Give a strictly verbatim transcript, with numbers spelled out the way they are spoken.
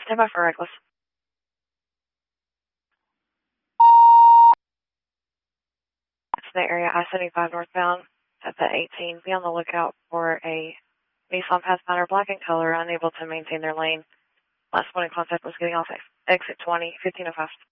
Stand by for reckless. It's the area I seventy-five northbound at the eighteen. Be on the lookout for a Nissan Pathfinder black in color, unable to maintain their lane. Last one in contact was getting off exit twenty, fifteen oh five.